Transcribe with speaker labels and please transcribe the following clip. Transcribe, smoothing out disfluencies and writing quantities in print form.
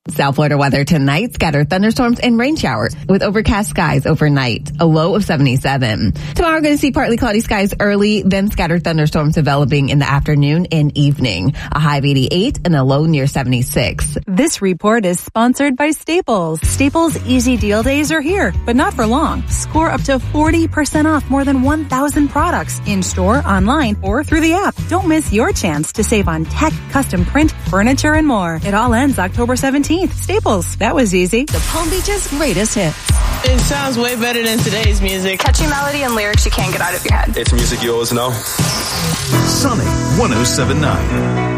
Speaker 1: South Florida weather tonight, scattered thunderstorms and rain showers with overcast skies overnight, a low of 77. Tomorrow, we're going to see partly cloudy skies early, then scattered thunderstorms developing in the afternoon and evening, a high of 88 and a low near 76.
Speaker 2: This report is sponsored by Staples. Staples Easy Deal Days are here, but not for long. Score up to 40% off more than 1,000 products in-store, online, or through the app. Don't miss your chance to save on tech, custom print, furniture, and more. It all ends October 17th. Staples. That was easy.
Speaker 3: The Palm Beach's greatest hits.
Speaker 4: It sounds way better than today's music.
Speaker 5: Catchy melody and lyrics you can't get out of your head.
Speaker 6: It's music you always know.
Speaker 7: Sunny 107.9.